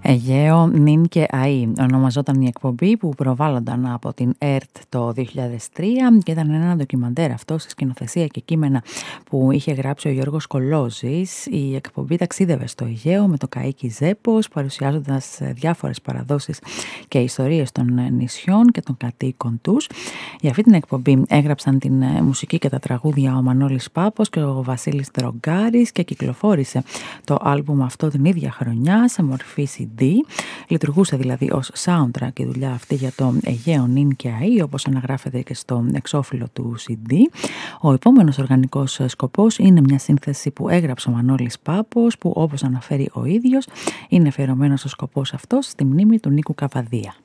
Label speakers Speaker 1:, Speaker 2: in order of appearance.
Speaker 1: Αιγαίο, Νιν και ΑΗ ονομαζόταν η εκπομπή, που προβάλλονταν από την ΕΡΤ το 2003 και ήταν ένα ντοκιμαντέρ αυτό σε σκηνοθεσία και κείμενα που είχε γράψει ο Γιώργος Κολόζης. Η εκπομπή ταξίδευε στο Αιγαίο με το καΐκι Ζέπος, παρουσιάζοντας διάφορες παραδόσεις και ιστορίες των νησιών και των κατοίκων τους. Για αυτή την εκπομπή έγραψαν την μουσική και τα τραγούδια ο Μανώλης Πάπος και ο Βασίλης Δρογκάρης και κυκλοφόρησε το άλμπουμ αυτό την ίδια χρονιά σε μορφή CD. Λειτουργούσε δηλαδή ως soundtrack η δουλειά αυτή για το Αιγαίο, Νιν και ΑΗ, όπως αναγράφεται και στο εξώφυλλο του CD. Ο επόμενος οργανικός σκοπός είναι μια σύνθεση που έγραψε ο Μανώλης Πάπος, που όπως αναφέρει ο ίδιος είναι αφιερωμένος ο σκοπός αυτός στη μνήμη του Νίκου Καβαδία.